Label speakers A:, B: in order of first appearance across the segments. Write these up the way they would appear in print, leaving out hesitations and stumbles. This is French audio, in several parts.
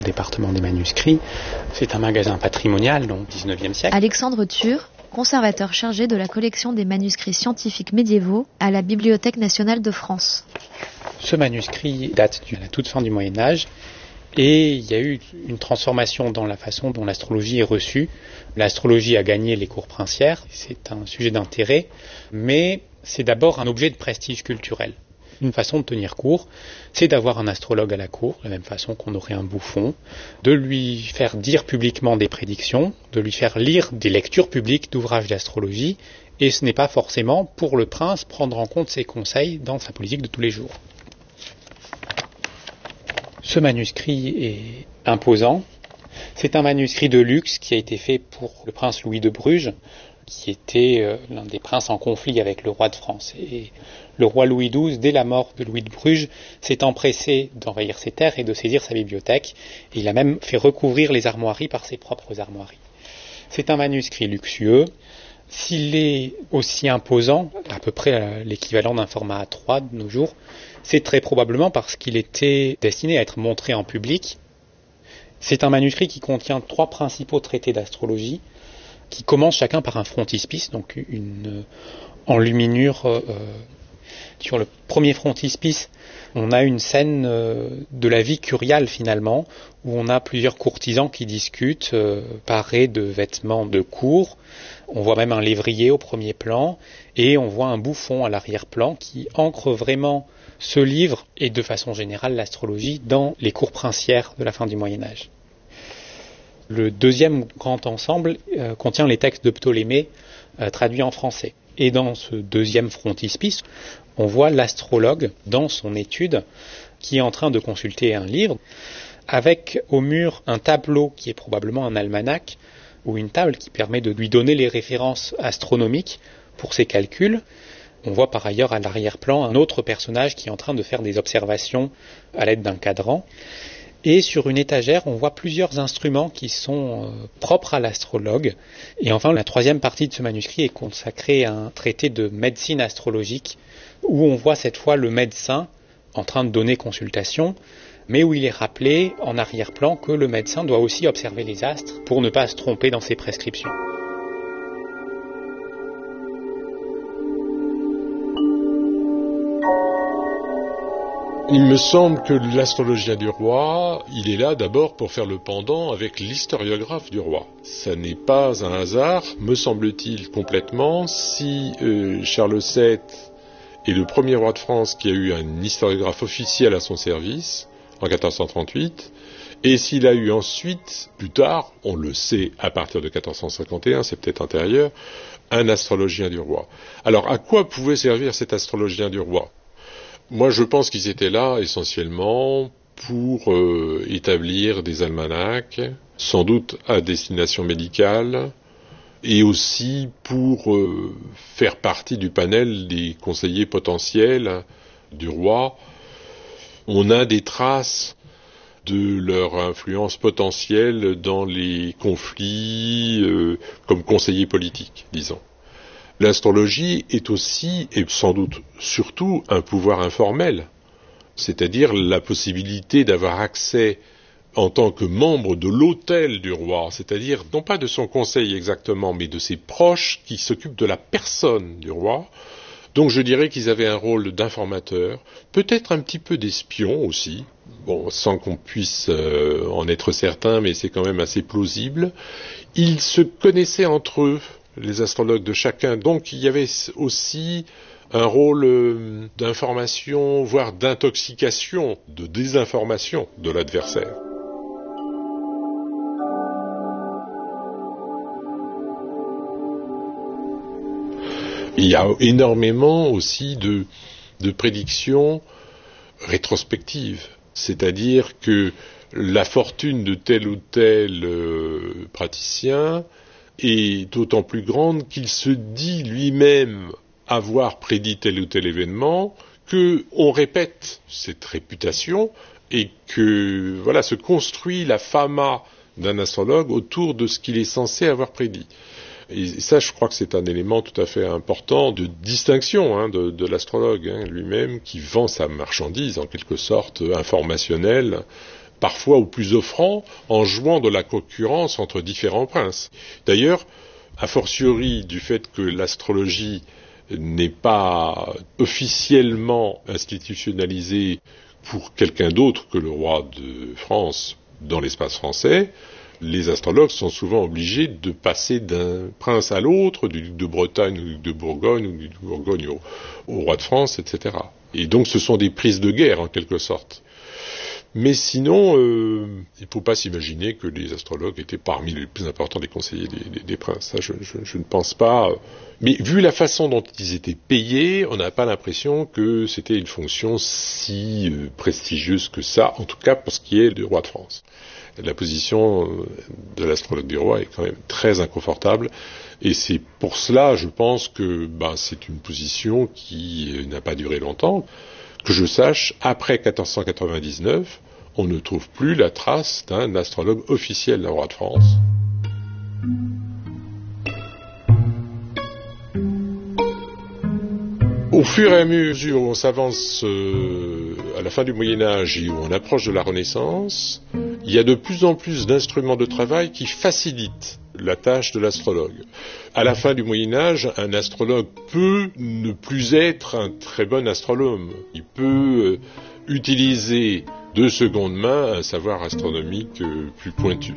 A: Département des manuscrits, c'est un magasin patrimonial, donc 19e siècle.
B: Alexandre Thur, conservateur chargé de la collection des manuscrits scientifiques médiévaux à la Bibliothèque nationale de France.
A: Ce manuscrit date de la toute fin du Moyen-Âge et il y a eu une transformation dans la façon dont l'astrologie est reçue. L'astrologie a gagné les cours princières, c'est un sujet d'intérêt, mais c'est d'abord un objet de prestige culturel. Une façon de tenir court, c'est d'avoir un astrologue à la cour, de la même façon qu'on aurait un bouffon, de lui faire dire publiquement des prédictions, de lui faire lire des lectures publiques d'ouvrages d'astrologie, et ce n'est pas forcément pour le prince prendre en compte ses conseils dans sa politique de tous les jours. Ce manuscrit est imposant. C'est un manuscrit de luxe qui a été fait pour le prince Louis de Bruges, qui était l'un des princes en conflit avec le roi de France. Et le roi Louis XII, dès la mort de Louis de Bruges, s'est empressé d'envahir ses terres et de saisir sa bibliothèque. Et il a même fait recouvrir les armoiries par ses propres armoiries. C'est un manuscrit luxueux. S'il est aussi imposant, à peu près l'équivalent d'un format A3 de nos jours, c'est très probablement parce qu'il était destiné à être montré en public. C'est un manuscrit qui contient 3 principaux traités d'astrologie, qui commencent chacun par un frontispice, donc une enluminure. Sur le premier frontispice, on a une scène de la vie curiale finalement, où on a plusieurs courtisans qui discutent, parés de vêtements de cour. On voit même un lévrier au premier plan, et on voit un bouffon à l'arrière-plan qui ancre vraiment ce livre, et de façon générale l'astrologie, dans les cours princières de la fin du Moyen-Âge. Le deuxième grand ensemble contient les textes de Ptolémée traduits en français. Et dans ce deuxième frontispice, on voit l'astrologue dans son étude qui est en train de consulter un livre, avec au mur un tableau qui est probablement un almanach, ou une table qui permet de lui donner les références astronomiques pour ses calculs. On voit par ailleurs à l'arrière-plan un autre personnage qui est en train de faire des observations à l'aide d'un cadran. Et sur une étagère, on voit plusieurs instruments qui sont propres à l'astrologue. Et enfin, la troisième partie de ce manuscrit est consacrée à un traité de médecine astrologique, où on voit cette fois le médecin en train de donner consultation, mais où il est rappelé en arrière-plan que le médecin doit aussi observer les astres pour ne pas se tromper dans ses prescriptions.
C: Il me semble que l'astrologien du roi, il est là d'abord pour faire le pendant avec l'historiographe du roi. Ça n'est pas un hasard, me semble-t-il complètement, si Charles VII est le premier roi de France qui a eu un historiographe officiel à son service, en 1438, et s'il a eu ensuite, plus tard, on le sait à partir de 1451, c'est peut-être antérieur, un astrologien du roi. Alors à quoi pouvait servir cet astrologien du roi ? Moi, je pense qu'ils étaient là essentiellement pour établir des almanachs, sans doute à destination médicale, et aussi pour faire partie du panel des conseillers potentiels du roi. On a des traces de leur influence potentielle dans les conflits comme conseillers politiques, disons. L'astrologie est aussi, et sans doute surtout, un pouvoir informel, c'est-à-dire la possibilité d'avoir accès en tant que membre de l'hôtel du roi, c'est-à-dire non pas de son conseil exactement, mais de ses proches qui s'occupent de la personne du roi. Donc je dirais qu'ils avaient un rôle d'informateur, peut-être un petit peu d'espion aussi, bon, sans qu'on puisse en être certain, mais c'est quand même assez plausible. Ils se connaissaient entre eux, les astrologues de chacun, donc il y avait aussi un rôle d'information, voire d'intoxication, de désinformation de l'adversaire. Il y a énormément aussi de prédictions rétrospectives, c'est-à-dire que la fortune de tel ou tel praticien est d'autant plus grande qu'il se dit lui-même avoir prédit tel ou tel événement, qu'on répète cette réputation et que voilà se construit la fama d'un astrologue autour de ce qu'il est censé avoir prédit. Et ça, je crois que c'est un élément tout à fait important de distinction de l'astrologue lui-même qui vend sa marchandise en quelque sorte informationnelle parfois au plus offrant, en jouant de la concurrence entre différents princes. D'ailleurs, a fortiori du fait que l'astrologie n'est pas officiellement institutionnalisée pour quelqu'un d'autre que le roi de France dans l'espace français, les astrologues sont souvent obligés de passer d'un prince à l'autre, du duc de Bretagne au duc de Bourgogne, ou du duc de Bourgogne au roi de France, etc. Et donc ce sont des prises de guerre en quelque sorte. Mais sinon, il ne faut pas s'imaginer que les astrologues étaient parmi les plus importants des conseillers des princes. Ça, je ne pense pas. Mais vu la façon dont ils étaient payés, on n'a pas l'impression que c'était une fonction si prestigieuse que ça, en tout cas pour ce qui est du roi de France. La position de l'astrologue du roi est quand même très inconfortable, et c'est pour cela, je pense que c'est une position qui n'a pas duré longtemps. Que je sache, après 1499, on ne trouve plus la trace d'un astrologue officiel d'un roi de France. Au fur et à mesure où on s'avance à la fin du Moyen-Âge et où on approche de la Renaissance, il y a de plus en plus d'instruments de travail qui facilitent la tâche de l'astrologue. À la fin du Moyen-Âge, un astrologue peut ne plus être un très bon astronome. Il peut utiliser de seconde main un savoir astronomique plus pointu.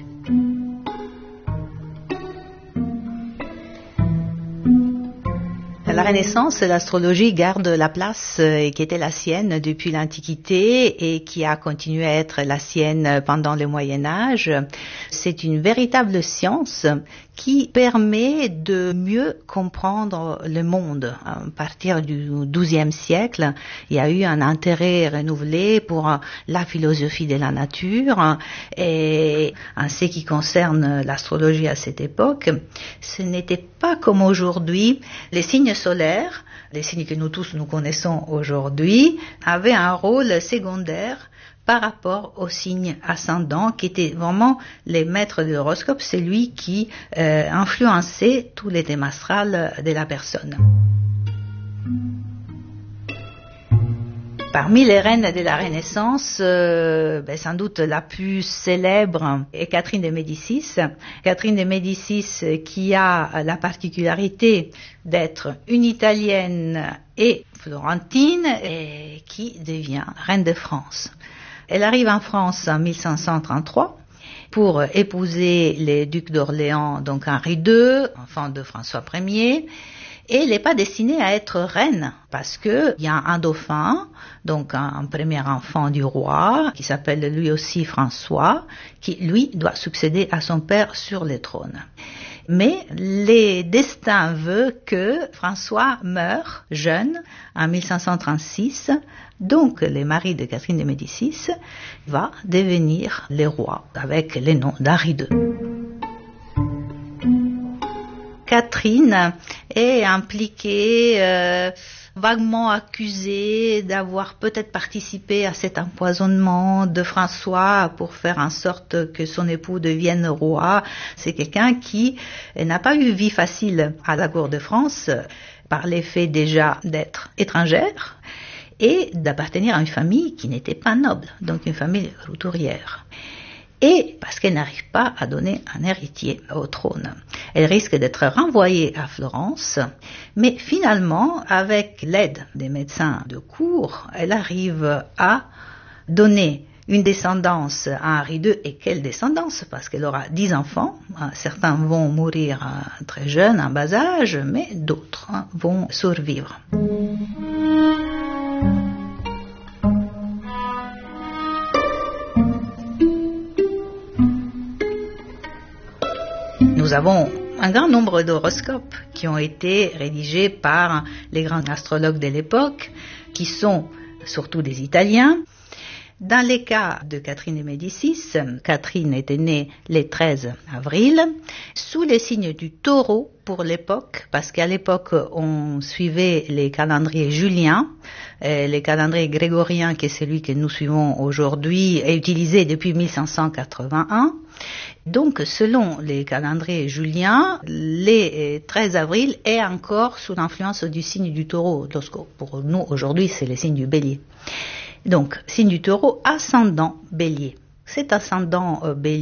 D: À la Renaissance, l'astrologie garde la place qui était la sienne depuis l'Antiquité et qui a continué à être la sienne pendant le Moyen-Âge. C'est une véritable science qui permet de mieux comprendre le monde. À partir du XIIe siècle, il y a eu un intérêt renouvelé pour la philosophie de la nature, et en ce qui concerne l'astrologie à cette époque, ce n'était pas comme aujourd'hui. Les signes solaires, les signes que nous tous nous connaissons aujourd'hui, avaient un rôle secondaire par rapport aux signes ascendants qui étaient vraiment les maîtres de l'horoscope, c'est lui qui influençait tous les thèmes astrales de la personne. Parmi les reines de la Renaissance, sans doute la plus célèbre est Catherine de Médicis. Catherine de Médicis qui a la particularité d'être une Italienne et florentine et qui devient reine de France. Elle arrive en France en 1533 pour épouser le duc d'Orléans, donc Henri II, enfant de François Ier. Et elle n'est pas destinée à être reine, parce que il y a un dauphin, donc un premier enfant du roi, qui s'appelle lui aussi François, qui lui doit succéder à son père sur le trône. Mais le destin veut que François meure jeune en 1536, donc le mari de Catherine de Médicis va devenir le roi avec le nom d'Henri II. Catherine est impliquée, vaguement accusée d'avoir peut-être participé à cet empoisonnement de François pour faire en sorte que son époux devienne roi. C'est quelqu'un qui n'a pas eu vie facile à la cour de France par l'effet déjà d'être étrangère et d'appartenir à une famille qui n'était pas noble, donc une famille roturière. Et parce qu'elle n'arrive pas à donner un héritier au trône. Elle risque d'être renvoyée à Florence, mais finalement, avec l'aide des médecins de cour, elle arrive à donner une descendance à Henri II. Et quelle descendance? Parce qu'elle aura 10 enfants. Certains vont mourir très jeunes, en bas âge, mais d'autres vont survivre. Nous avons un grand nombre d'horoscopes qui ont été rédigés par les grands astrologues de l'époque, qui sont surtout des Italiens. Dans les cas de Catherine de Médicis, Catherine était née le 13 avril, sous les signes du Taureau pour l'époque, parce qu'à l'époque on suivait les calendriers juliens, les calendriers grégoriens, qui est celui que nous suivons aujourd'hui, est utilisé depuis 1581. Donc, selon les calendriers juliens, le 13 avril est encore sous l'influence du signe du Taureau. Pour nous, aujourd'hui, c'est le signe du Bélier. Donc, signe du Taureau, ascendant Bélier. cet ascendant bélier